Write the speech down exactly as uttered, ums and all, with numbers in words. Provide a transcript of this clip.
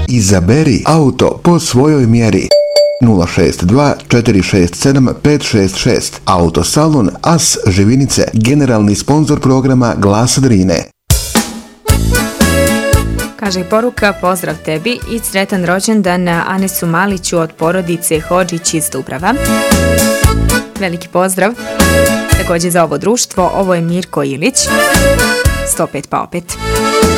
Izaberi auto po svojoj mjeri. nula šest dva četiri šest sedam pet šest šest. Autosalon As Živinice, generalni sponzor programa Glas Drine. Kaže poruka, pozdrav tebi i sretan rođendan Anesu Maliću od porodice Hodžić iz Dubrava. Veliki pozdrav. Također za ovo društvo, ovo je Mirko Ilić. sto pet pa opet.